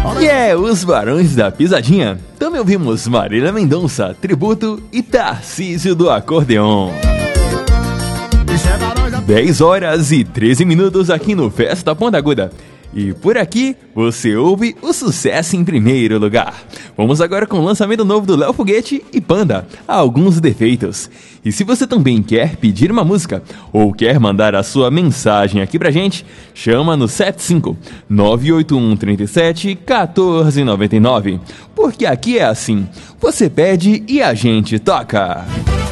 E os Barões da Pisadinha. Também ouvimos Marília Mendonça, Tributo e Tarcísio do Acordeon. 10 horas e 13 minutos aqui no Festa Ponta Aguda. E por aqui você ouve o sucesso em primeiro lugar. Vamos agora com o lançamento novo do Léo Foguete e Panda, Alguns Defeitos. E se você também quer pedir uma música ou quer mandar a sua mensagem aqui pra gente, chama no 75-981-37-1499. Porque aqui é assim, você pede e a gente toca.